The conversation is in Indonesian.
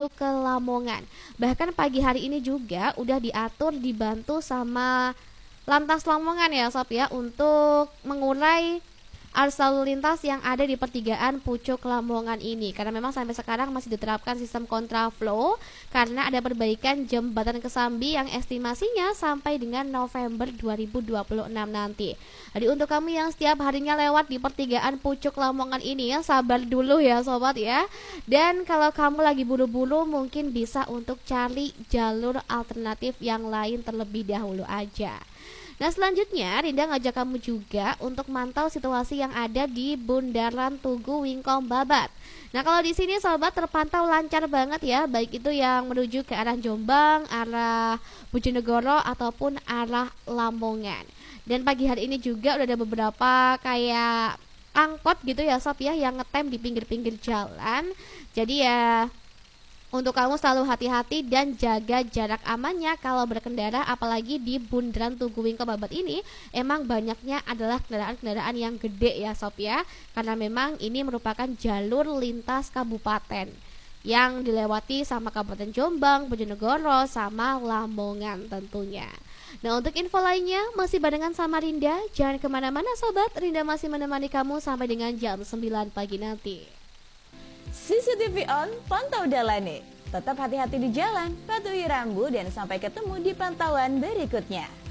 menuju ke Lamongan. Bahkan pagi hari ini juga udah diatur dibantu sama Lantas Lamongan ya Sob ya untuk mengurai arus lalu lintas yang ada di pertigaan Pucuk Lamongan ini, karena memang sampai sekarang masih diterapkan sistem kontraflow karena ada perbaikan jembatan Kesambi yang estimasinya sampai dengan November 2026 nanti. Jadi untuk kamu yang setiap harinya lewat di pertigaan Pucuk Lamongan ini ya, sabar dulu ya sobat ya. Dan kalau kamu lagi buru-buru mungkin bisa untuk cari jalur alternatif yang lain terlebih dahulu aja. Nah selanjutnya Rinda ngajak kamu juga untuk mantau situasi yang ada di Bundaran Tugu Wingkom Babat. Nah kalau di sini sobat terpantau lancar banget ya, baik itu yang menuju ke arah Jombang, arah Bojonegoro ataupun arah Lamongan. Dan pagi hari ini juga udah ada beberapa kayak angkot gitu ya sob ya yang ngetem di pinggir-pinggir jalan. Jadi ya untuk kamu selalu hati-hati dan jaga jarak amannya kalau berkendara, apalagi di Bundaran Tugu Wingkom Babat ini emang banyaknya adalah kendaraan-kendaraan yang gede ya sob ya, karena memang ini merupakan jalur lintas kabupaten yang dilewati sama Kabupaten Jombang, Bojonegoro, sama Lamongan tentunya. Nah untuk info lainnya masih barengan sama Rinda, jangan kemana-mana sobat, Rinda masih menemani kamu sampai dengan jam 9 pagi nanti. CCTV on, pantau dalane. Tetap hati-hati di jalan, patuhi rambu dan sampai ketemu di pantauan berikutnya.